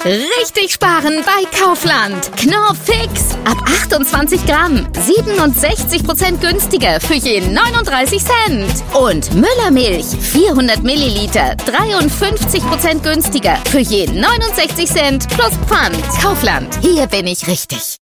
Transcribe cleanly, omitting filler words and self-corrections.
Richtig sparen bei Kaufland. Knorr Fix. Ab 28 Gramm. 67% günstiger für je 39 Cent. Und Müllermilch. 400 Milliliter. 53% günstiger für je 69 Cent plus Pfand. Kaufland. Hier bin ich richtig.